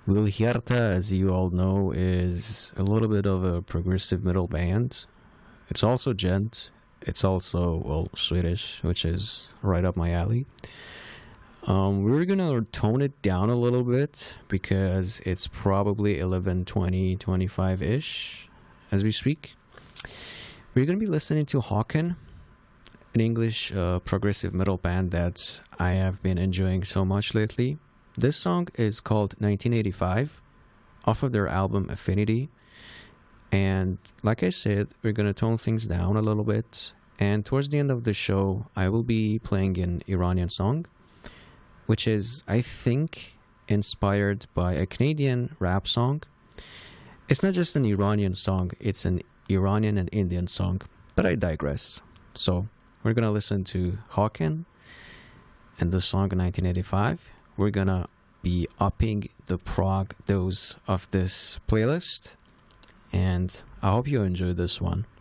Wilhjarta, as you all know, is a little bit of a progressive metal band. It's also gent. It's also, well, Swedish, which is right up my alley. We're gonna tone it down a little bit because it's probably 11:20, 25-ish as we speak. We're gonna be listening to Hawken, an English progressive metal band that I have been enjoying so much lately. This song is called 1985 off of their album Affinity. And like I said, we're going to tone things down a little bit. And towards the end of the show, I will be playing an Iranian song, which is, I think, inspired by a Canadian rap song. It's not just an Iranian song, it's an Iranian and Indian song. But I digress. So we're going to listen to Hawken and the song 1985. We're going to be upping the prog dose of this playlist. And I hope you enjoy this one.